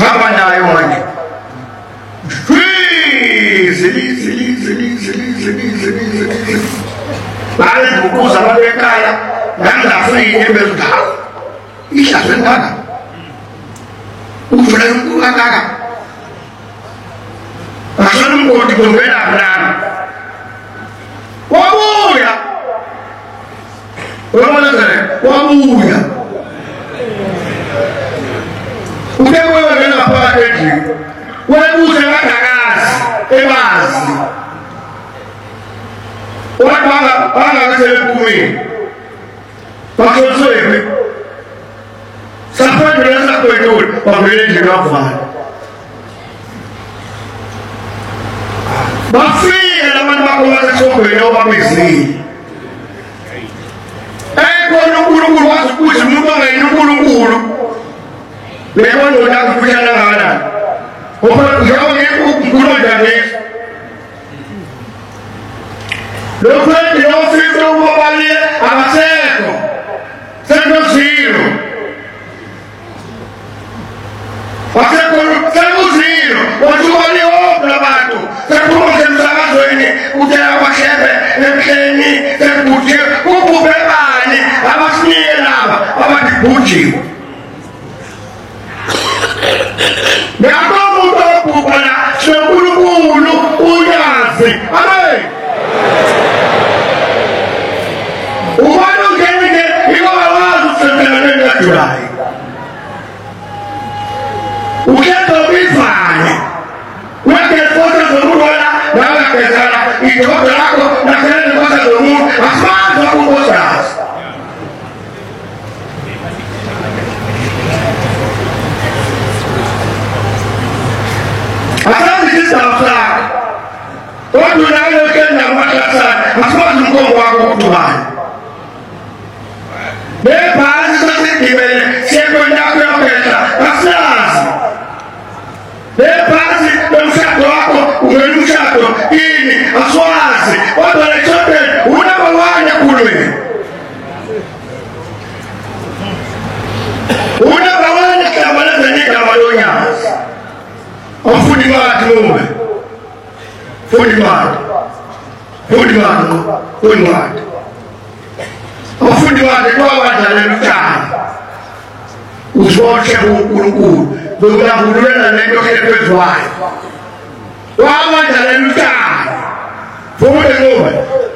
hapa nayo manje bale kukuza babekala ngandafuni ebezudala ishazengana ufuna ukukaka asana mkoti kumbela abana wabuya wabuya utewewe ngena pakeji webuze ngadakazi ebazi wabanga kasele kumini bakoswepe sapho ndela sakwetule bavele nje ngavana bafike labantu bakwazi sokwena obamizini kona uNkulunkulu wazi ukuthi umuntu ongayini uNkulunkulu lebona unakuphishana ngana ngoba njengoba uNkulunkulu njani lokho ndiyofisa ukubali abasekho senozilo senozilo wajubali opla bantu sekukhuluma semsakazweni utela kwashebe emhleni sekuthiwe kubhubhe bani abasinike laba abadibhujiwe ngakho umuntu obhubha la senkulunkulu uyazi amen ubani ungenike ikoba wazi usembelaneni kaJulayi ukhetha ubivane wekefoto zokulola nangagezala ijodo lakho nakelele kosa zomuntu asimazi wakunkosazi asazi isizaba sakho kodwa unayokenda kumakhlasana asimazi umkongo wakho ukutubani nebhasi sasigibele siyekondakho yokhetha asilazi nebhasi lomshado wakho ungena umshado ini asiwazi kodwa lechoteni unabawane kulweni unabawane hlabalezanigama lonyazi afundi bakhe mube fundi bakhe abafundi bakhe kwabadlalela utshani uziboshe uNkulunkulu bekulahululela lento ephezwayo wabadlalela utshani futhi ngoba